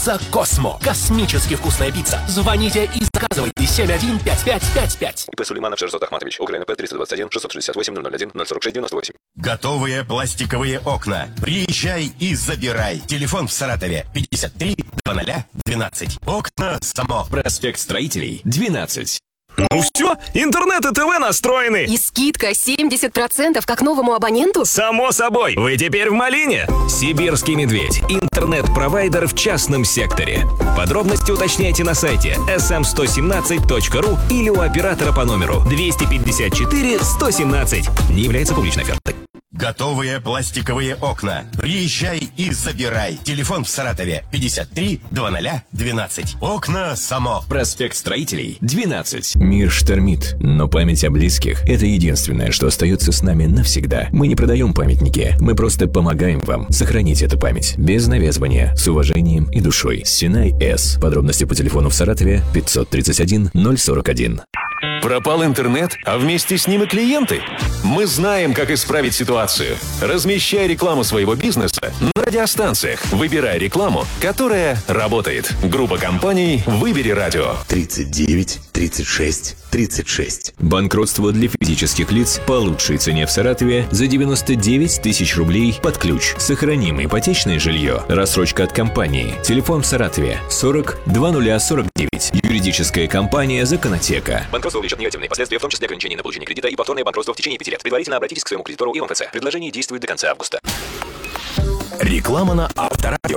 Пицца Космо. Космически вкусная пицца. Звоните и заказывайте 715555. ИП Сулейманов Шерзот Ахматович. УКРНП 321 668 001 046 98. Готовые пластиковые окна. Приезжай и забирай. Телефон в Саратове 53 00 12. Окна само. Проспект Строителей, 12. Ну все, интернет и ТВ настроены. И скидка 70% как новому абоненту? Само собой, вы теперь в малине. Сибирский медведь. Интернет-провайдер в частном секторе. Подробности уточняйте на сайте sm117.ru или у оператора по номеру 254 117. Не является публичной офертой. Готовые пластиковые окна. Приезжай и забирай. Телефон в Саратове 53 00 12. Окна само. Проспект Строителей, 12. Мир штормит, но память о близких – это единственное, что остается с нами навсегда. Мы не продаем памятники, мы просто помогаем вам сохранить эту память. Без навязывания, с уважением и душой. Синай С. Подробности по телефону в Саратове 531 041. Пропал интернет, а вместе с ним и клиенты? Мы знаем, как исправить ситуацию. Размещай рекламу своего бизнеса на радиостанциях. Выбирай рекламу, которая работает. Группа компаний «Выбери радио». 39 36 36. Банкротство для физических лиц по лучшей цене в Саратове за 99 тысяч рублей под ключ. Сохраним ипотечное жилье. Рассрочка от компании. Телефон в Саратове 40 2049. Юридическая компания «Законотека». Банкротство влечет негативные последствия, в том числе ограничение на получение кредита и повторное банкротство в течение 5 лет. Предварительно обратитесь к своему кредитору и МФЦ. Предложение действует до конца августа. Реклама на Авторадио.